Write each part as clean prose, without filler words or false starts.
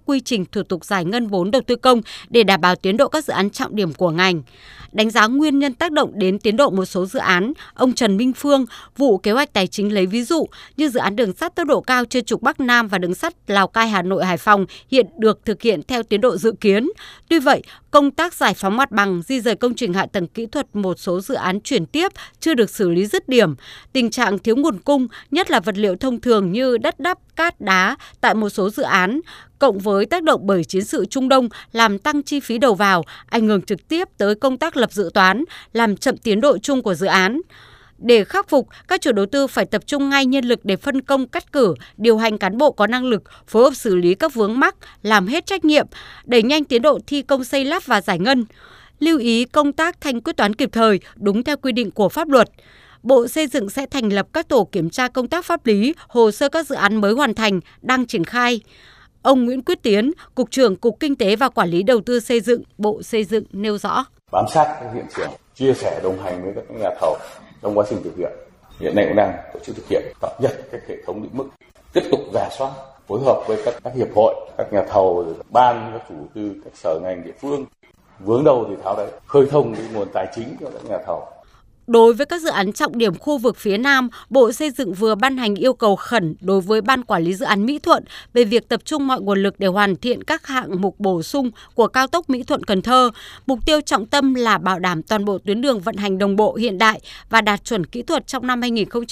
quy trình thủ tục giải ngân vốn đầu tư công để đảm bảo tiến độ các dự án trọng điểm của ngành. Đánh giá nguyên nhân tác động đến tiến độ một số dự án, ông Trần Minh Phương, vụ kế hoạch tài chính lấy ví dụ như dự án đường sắt tốc độ cao trên trục Bắc Nam và đường sắt Lào Cai Hà Nội Hải Phòng hiện được thực hiện theo tiến độ dự kiến. Tuy vậy, công tác giải phóng mặt bằng, di dời công trình hạ tầng kỹ thuật một số dự án chuyển tiếp chưa được xử lý dứt điểm. Tình trạng thiếu nguồn cung, nhất là vật liệu thông thường như đất đắp, cát, đá tại một số dự án, cộng với tác động bởi chiến sự Trung Đông làm tăng chi phí đầu vào, ảnh hưởng trực tiếp tới công tác lập dự toán, làm chậm tiến độ chung của dự án. Để khắc phục, các chủ đầu tư phải tập trung ngay nhân lực để phân công cắt cử, điều hành cán bộ có năng lực, phối hợp xử lý các vướng mắc, làm hết trách nhiệm, đẩy nhanh tiến độ thi công xây lắp và giải ngân. Lưu ý công tác thanh quyết toán kịp thời, đúng theo quy định của pháp luật. Bộ Xây dựng sẽ thành lập các tổ kiểm tra công tác pháp lý, hồ sơ các dự án mới hoàn thành, đang triển khai. Ông Nguyễn Quyết Tiến, Cục trưởng Cục Kinh tế và Quản lý Đầu tư Xây dựng, Bộ Xây dựng nêu rõ. Bám sát các hiện trường, chia sẻ đồng hành với các nhà thầu trong quá trình thực hiện. Hiện nay cũng đang tổ chức thực hiện, cập nhật các hệ thống định mức, tiếp tục rà soát, phối hợp với các hiệp hội, các nhà thầu, ban, các chủ đầu tư, các sở ngành địa phương. Vướng đâu thì tháo đấy, khơi thông cái nguồn tài chính cho các nhà thầu. Đối với các dự án trọng điểm khu vực phía Nam, Bộ Xây dựng vừa ban hành yêu cầu khẩn đối với Ban Quản lý Dự án Mỹ Thuận về việc tập trung mọi nguồn lực để hoàn thiện các hạng mục bổ sung của cao tốc Mỹ Thuận - Cần Thơ. Mục tiêu trọng tâm là bảo đảm toàn bộ tuyến đường vận hành đồng bộ hiện đại và đạt chuẩn kỹ thuật trong năm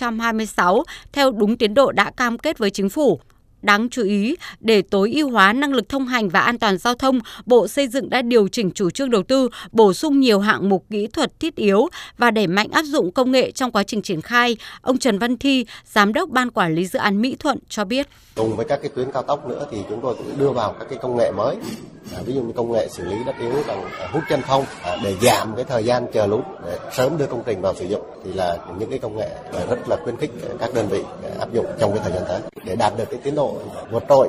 2026 theo đúng tiến độ đã cam kết với Chính phủ. Đáng chú ý, để tối ưu hóa năng lực thông hành và an toàn giao thông, Bộ Xây dựng đã điều chỉnh chủ trương đầu tư, bổ sung nhiều hạng mục kỹ thuật thiết yếu và đẩy mạnh áp dụng công nghệ trong quá trình triển khai. Ông Trần Văn Thi, Giám đốc Ban Quản lý Dự án Mỹ Thuận cho biết. Cùng với các cái tuyến cao tốc nữa thì chúng tôi cũng đưa vào các cái công nghệ mới, ví dụ như công nghệ xử lý đất yếu bằng hút chân không để giảm cái thời gian chờ lũ, để sớm đưa công trình vào sử dụng, thì là những cái công nghệ rất là khuyến khích các đơn vị áp dụng trong cái thời gian tới để đạt được cái tiến độ vượt trội.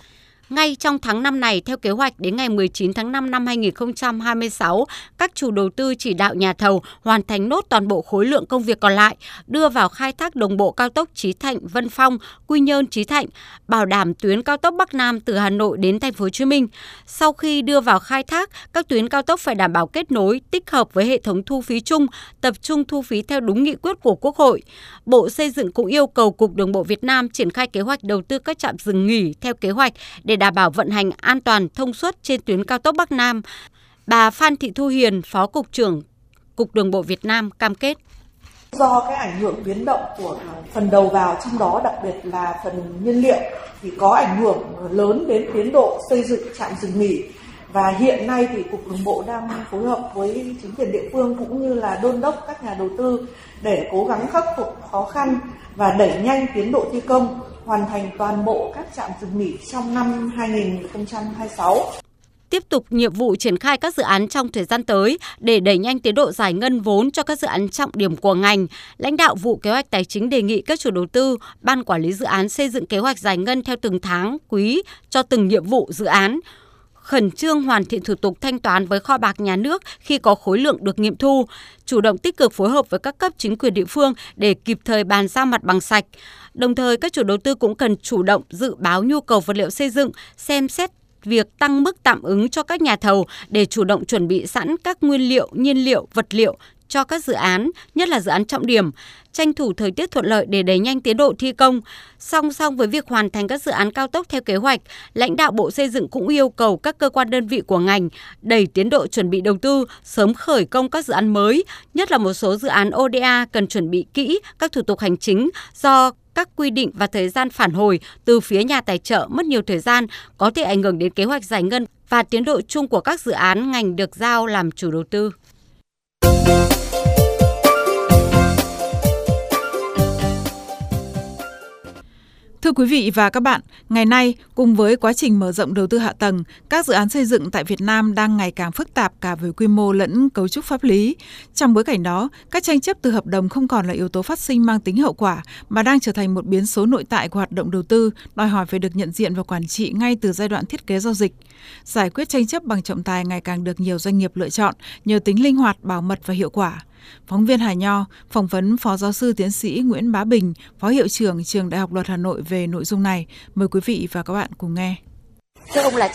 Ngay trong tháng 5 này, theo kế hoạch đến ngày 19 tháng 5 năm 2026, các chủ đầu tư chỉ đạo nhà thầu hoàn thành nốt toàn bộ khối lượng công việc còn lại, đưa vào khai thác đồng bộ cao tốc Chí Thạnh - Vân Phong, Quy Nhơn - Chí Thạnh, bảo đảm tuyến cao tốc Bắc Nam từ Hà Nội đến Thành phố Hồ Chí Minh. Sau khi đưa vào khai thác, các tuyến cao tốc phải đảm bảo kết nối, tích hợp với hệ thống thu phí chung, tập trung thu phí theo đúng nghị quyết của Quốc hội. Bộ Xây dựng cũng yêu cầu Cục Đường bộ Việt Nam triển khai kế hoạch đầu tư các trạm dừng nghỉ theo kế hoạch để đảm bảo vận hành an toàn thông suốt trên tuyến cao tốc Bắc Nam. Bà Phan Thị Thu Hiền, Phó Cục trưởng Cục Đường bộ Việt Nam cam kết. Do cái ảnh hưởng biến động của phần đầu vào, trong đó đặc biệt là phần nhiên liệu, thì có ảnh hưởng lớn đến tiến độ xây dựng trạm dừng nghỉ. Và hiện nay thì Cục Đường bộ đang phối hợp với chính quyền địa phương cũng như là đôn đốc các nhà đầu tư để cố gắng khắc phục khó khăn và đẩy nhanh tiến độ thi công, hoàn thành toàn bộ các trạm dừng nghỉ trong năm 2026. Tiếp tục nhiệm vụ triển khai các dự án trong thời gian tới để đẩy nhanh tiến độ giải ngân vốn cho các dự án trọng điểm của ngành. Lãnh đạo vụ kế hoạch tài chính đề nghị các chủ đầu tư, Ban Quản lý Dự án xây dựng kế hoạch giải ngân theo từng tháng, quý cho từng nhiệm vụ dự án. Khẩn trương hoàn thiện thủ tục thanh toán với kho bạc nhà nước khi có khối lượng được nghiệm thu, chủ động tích cực phối hợp với các cấp chính quyền địa phương để kịp thời bàn giao mặt bằng sạch. Đồng thời, các chủ đầu tư cũng cần chủ động dự báo nhu cầu vật liệu xây dựng, xem xét việc tăng mức tạm ứng cho các nhà thầu để chủ động chuẩn bị sẵn các nguyên liệu, nhiên liệu, vật liệu cho các dự án, nhất là dự án trọng điểm, tranh thủ thời tiết thuận lợi để đẩy nhanh tiến độ thi công. Song song với việc hoàn thành các dự án cao tốc theo kế hoạch, lãnh đạo Bộ Xây dựng cũng yêu cầu các cơ quan đơn vị của ngành đẩy tiến độ chuẩn bị đầu tư, sớm khởi công các dự án mới, nhất là một số dự án ODA cần chuẩn bị kỹ các thủ tục hành chính do các quy định và thời gian phản hồi từ phía nhà tài trợ mất nhiều thời gian, có thể ảnh hưởng đến kế hoạch giải ngân và tiến độ chung của các dự án ngành được giao làm chủ đầu tư. Thưa quý vị và các bạn, ngày nay, cùng với quá trình mở rộng đầu tư hạ tầng, các dự án xây dựng tại Việt Nam đang ngày càng phức tạp cả về quy mô lẫn cấu trúc pháp lý. Trong bối cảnh đó, các tranh chấp từ hợp đồng không còn là yếu tố phát sinh mang tính hậu quả, mà đang trở thành một biến số nội tại của hoạt động đầu tư, đòi hỏi phải được nhận diện và quản trị ngay từ giai đoạn thiết kế giao dịch. Giải quyết tranh chấp bằng trọng tài ngày càng được nhiều doanh nghiệp lựa chọn nhờ tính linh hoạt, bảo mật và hiệu quả. Phóng viên Hải Nho phỏng vấn Phó Giáo sư Tiến sĩ Nguyễn Bá Bình, Phó Hiệu trưởng Trường Đại học Luật Hà Nội về nội dung này. Mời quý vị và các bạn cùng nghe. Thưa ông, là